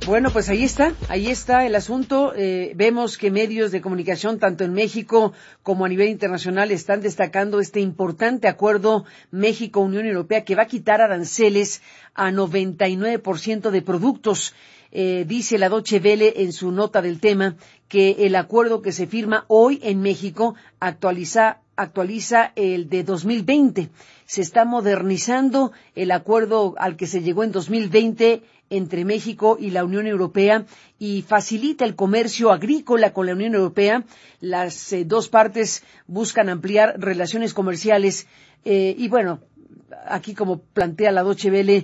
Bueno, pues ahí está el asunto. Vemos que medios de comunicación, tanto en México como a nivel internacional, están destacando este importante acuerdo México-Unión Europea que va a quitar aranceles a 99% de productos. Dice la Deutsche Welle en su nota del tema que el acuerdo que se firma hoy en México actualiza el de 2020. Se está modernizando el acuerdo al que se llegó en 2020 entre México y la Unión Europea y facilita el comercio agrícola con la Unión Europea. Las dos partes buscan ampliar relaciones comerciales y bueno, aquí como plantea la Deutsche Welle,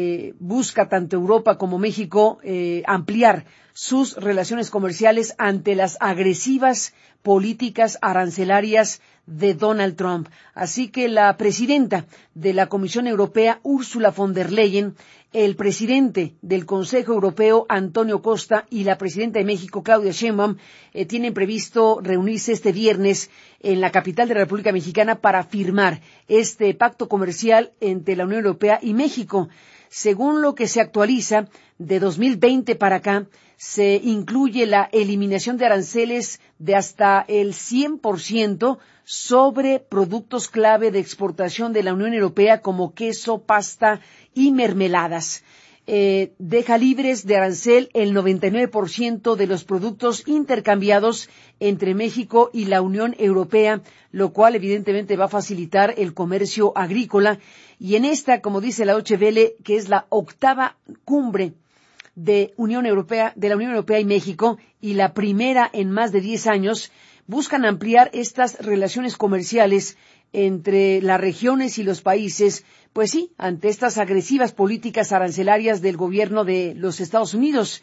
busca tanto Europa como México ampliar sus relaciones comerciales ante las agresivas políticas arancelarias de Donald Trump. Así que la presidenta de la Comisión Europea, Ursula von der Leyen, el presidente del Consejo Europeo, Antonio Costa, y la presidenta de México, Claudia Sheinbaum, tienen previsto reunirse este viernes en la capital de la República Mexicana para firmar este pacto comercial entre la Unión Europea y México. Según lo que se actualiza, de 2020 para acá, se incluye la eliminación de aranceles de hasta el 100% sobre productos clave de exportación de la Unión Europea como queso, pasta y mermeladas. Deja libres de arancel el 99% de los productos intercambiados entre México y la Unión Europea, lo cual evidentemente va a facilitar el comercio agrícola. Y en esta, como dice la Deutsche Welle, que es la octava cumbre de la Unión Europea y México, y la primera en más de 10 años, buscan ampliar estas relaciones comerciales entre las regiones y los países, pues sí, ante estas agresivas políticas arancelarias del gobierno de los Estados Unidos.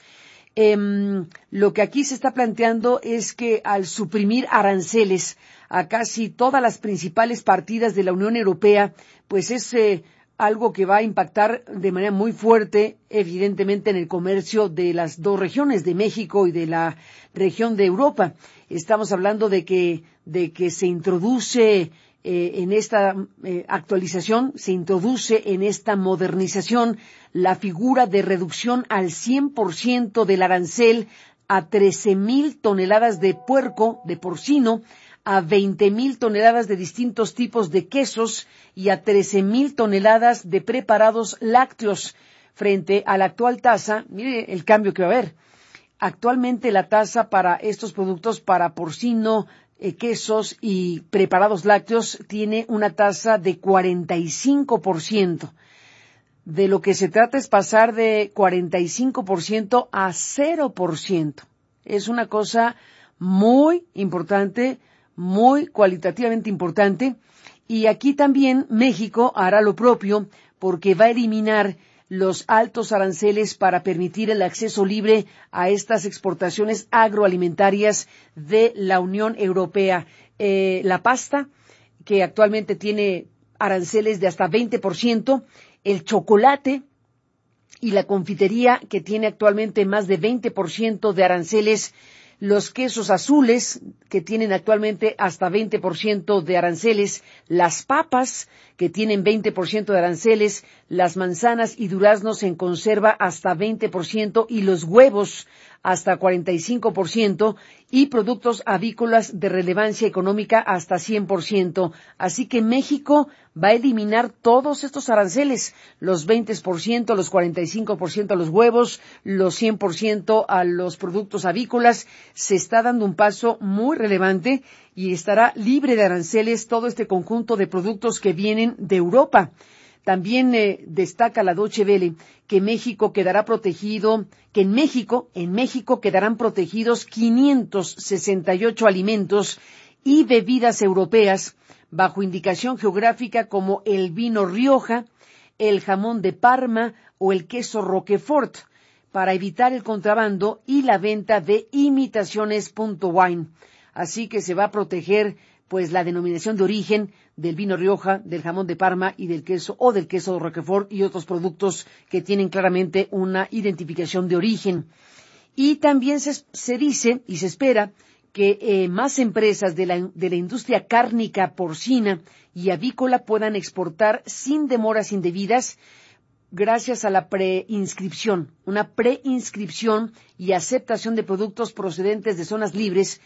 Lo que aquí se está planteando es que al suprimir aranceles a casi todas las principales partidas de la Unión Europea, pues es algo que va a impactar de manera muy fuerte, evidentemente, en el comercio de las dos regiones, de México y de la región de Europa. Estamos hablando de que se introduce en esta actualización, se introduce en esta modernización la figura de reducción al 100% del arancel a 13,000 toneladas de puerco, de porcino, a 20,000 toneladas de distintos tipos de quesos y a 13,000 toneladas de preparados lácteos frente a la actual tasa. Mire el cambio que va a haber. Actualmente la tasa para estos productos, para porcino, quesos y preparados lácteos, tiene una tasa de 45%. De lo que se trata es pasar de 45% a 0%. Es una cosa muy importante, muy cualitativamente importante, y aquí también México hará lo propio porque va a eliminar los altos aranceles para permitir el acceso libre a estas exportaciones agroalimentarias de la Unión Europea. La pasta, que actualmente tiene aranceles de hasta 20%, el chocolate y la confitería, que tiene actualmente más de 20% de aranceles, los quesos azules, que tienen actualmente hasta 20% de aranceles, las papas, que tienen 20% de aranceles, las manzanas y duraznos en conserva hasta 20% y los huevos hasta 45% y productos avícolas de relevancia económica hasta 100%. Así que México va a eliminar todos estos aranceles, los 20%, los 45% a los huevos, los 100% a los productos avícolas. Se está dando un paso muy relevante y estará libre de aranceles todo este conjunto de productos que vienen de Europa. También destaca la Deutsche Welle que México quedará protegido, que en México quedarán protegidos 568 alimentos y bebidas europeas bajo indicación geográfica como el vino Rioja, el jamón de Parma o el queso Roquefort, para evitar el contrabando y la venta de imitaciones .wine. Así que se va a proteger pues la denominación de origen del vino Rioja, del jamón de Parma y del queso Roquefort y otros productos que tienen claramente una identificación de origen. Y también se dice y se espera que más empresas de la industria cárnica, porcina y avícola puedan exportar sin demoras indebidas gracias a la preinscripción, una preinscripción y aceptación de productos procedentes de zonas libres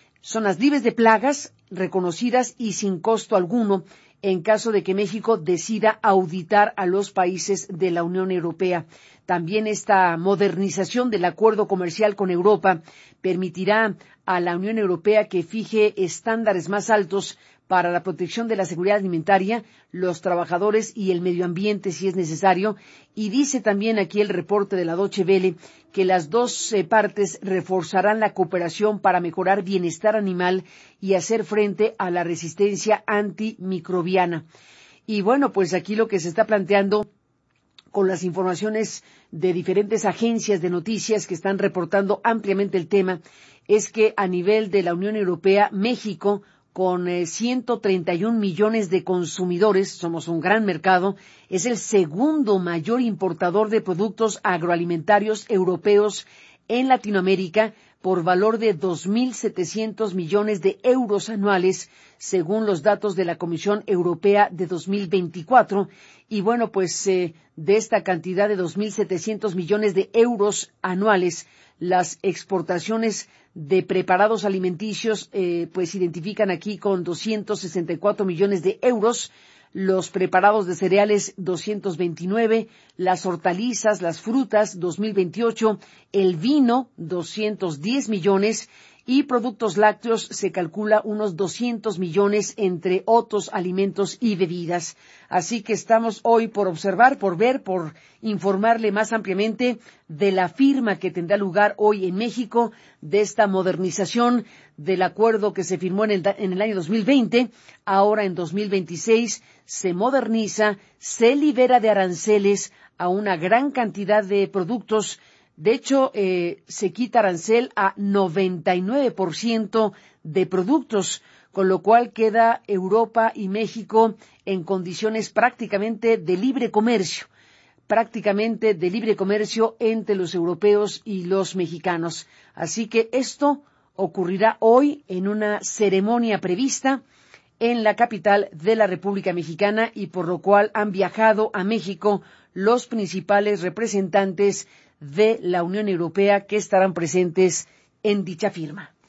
de plagas reconocidas y sin costo alguno en caso de que México decida auditar a los países de la Unión Europea. También esta modernización del acuerdo comercial con Europa permitirá a la Unión Europea que fije estándares más altos para la protección de la seguridad alimentaria, los trabajadores y el medio ambiente, si es necesario. Y dice también aquí el reporte de la Deutsche Welle que las dos partes reforzarán la cooperación para mejorar bienestar animal y hacer frente a la resistencia antimicrobiana. Y bueno, pues aquí lo que se está planteando con las informaciones de diferentes agencias de noticias que están reportando ampliamente el tema es que a nivel de la Unión Europea, México, con 131 millones de consumidores, somos un gran mercado, es el segundo mayor importador de productos agroalimentarios europeos en Latinoamérica por valor de 2.700 millones de euros anuales, según los datos de la Comisión Europea de 2024. Y bueno, pues de esta cantidad de 2.700 millones de euros anuales, las exportaciones de preparados alimenticios pues identifican aquí con 264 millones de euros, los preparados de cereales 229, las hortalizas, las frutas 2028, el vino 210 millones y productos lácteos se calcula unos 200 millones entre otros alimentos y bebidas. Así que estamos hoy por observar, por ver, por informarle más ampliamente de la firma que tendrá lugar hoy en México, de esta modernización del acuerdo que se firmó en el año 2020. Ahora en 2026 se moderniza, se libera de aranceles a una gran cantidad de productos. De hecho, se quita arancel a 99% de productos, con lo cual queda Europa y México en condiciones prácticamente de libre comercio entre los europeos y los mexicanos. Así que esto ocurrirá hoy en una ceremonia prevista en la capital de la República Mexicana y por lo cual han viajado a México los principales representantes de la Unión Europea que estarán presentes en dicha firma.